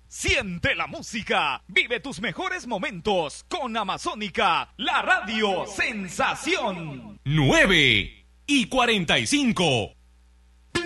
Siente la música, vive tus mejores momentos con Amazónica, la radio sensación. 9:45.